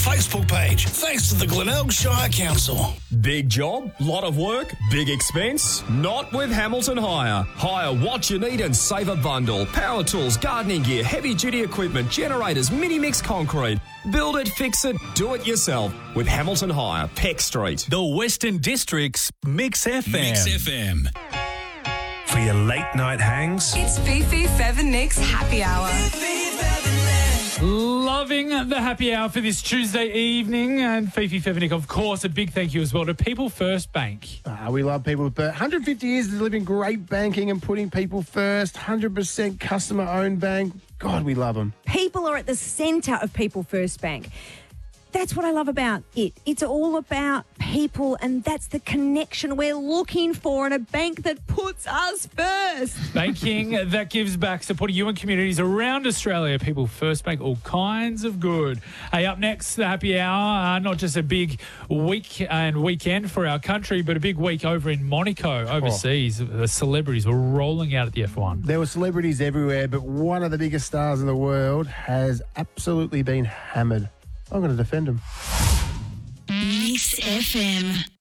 Facebook page. Thanks to the Glenelg Shire Council. Big job, lot of work, big expense? Not with Hamilton Hire. Hire what you need and save a bundle. Power tools, gardening gear, heavy-duty equipment, generators, mini-mix concrete. Build it, fix it, do it yourself with Hamilton Hire, Peck Street. The Western District's Mix FM. Mix FM. For your late night hangs, It's Fifi, Fev and Nick's Happy Hour. Loving the happy hour for this Tuesday evening. And Fifi Fevenick, of course, a big thank you as well to People First Bank. We love people, but 150 years of delivering great banking and putting people first. 100% customer-owned bank. God, we love them. People are at the centre of People First Bank. That's what I love about it. It's all about people, and that's the connection we're looking for in a bank that puts us first. Banking that gives back, supporting you and communities around Australia. People First Bank, all kinds of good. Hey, up next, the happy hour. Not just a big week and weekend for our country, but a big week over in Monaco, overseas. The celebrities were rolling out at the F1. There were celebrities everywhere, but one of the biggest stars in the world has absolutely been hammered. I'm going to defend him. Mix FM.